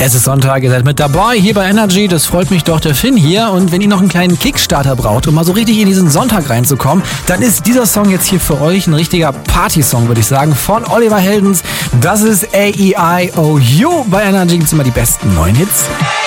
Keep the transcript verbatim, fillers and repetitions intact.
Es ist Sonntag, ihr seid mit dabei hier bei Energy, das freut mich doch, der Finn hier. Und wenn ihr noch einen kleinen Kickstarter braucht, um mal so richtig in diesen Sonntag reinzukommen, dann ist dieser Song jetzt hier für euch ein richtiger Party-Song, würde ich sagen, von Oliver Heldens. Das ist A E I O U bei Energy, gibt's immer die besten neuen Hits.